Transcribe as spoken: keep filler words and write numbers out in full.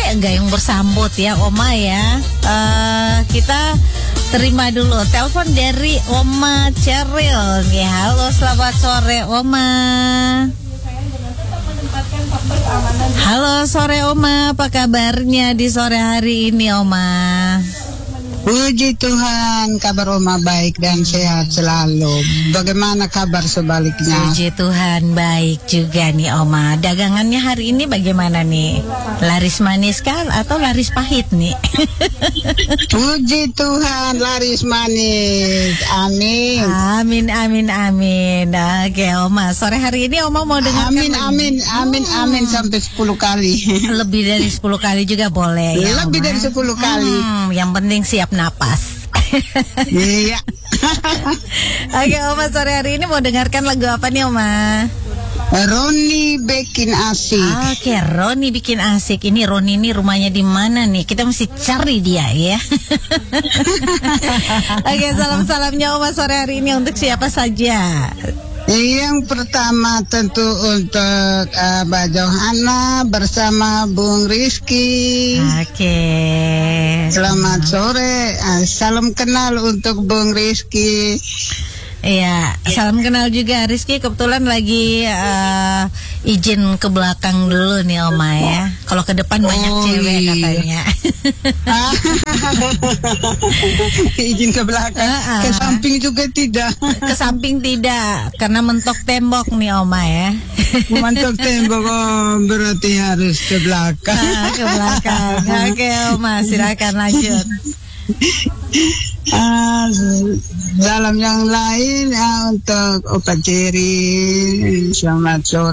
enggak yang bersambut ya Oma ya. Uh, kita terima dulu telepon dari Oma Ceril. Ya, halo selamat sore Oma. Halo sore Oma, apa kabarnya di sore hari ini Oma? Puji Tuhan, kabar Oma baik dan sehat selalu. Bagaimana kabar sebaliknya? Puji Tuhan, baik juga nih Oma. Dagangannya hari ini bagaimana nih? Laris manis kah atau laris pahit nih? Puji Tuhan, laris manis. Amin. Amin, amin, amin. Oke Oma, sore hari ini Oma mau dengarkan Amin, amin, amin, hmm. amin sampai sepuluh kali. Lebih dari sepuluh kali juga boleh ya Lebih Oma? dari sepuluh kali. Hmm, yang penting siap napas. Iya. Oke Oma, sore hari ini mau dengarkan lagu apa nih Oma? Roni bikin asik. Oke, Roni bikin asik. Ini Roni ini rumahnya di mana nih? Kita mesti cari dia ya. Oke, salam-salamnya Oma sore hari ini untuk siapa saja? Yang pertama tentu untuk uh, Mbak Johanna bersama Bung Rizky. Oke. Selamat sore. Uh, salam kenal untuk Bung Rizky. Iya, salam kenal juga Rizky. Kebetulan lagi uh, izin ke belakang dulu nih Oma ya. Kalau ke depan banyak oh, cewek iya. katanya. Izin ke belakang, uh-uh. Ke samping juga tidak. Ke samping tidak, karena mentok tembok nih Oma ya. Mentok tembok, oh, berarti harus ke belakang. Ah, ke belakang. Oke Oma, silakan lanjut. Uh, dalam yang lain uh, untuk Opa Ceri, selamat sore.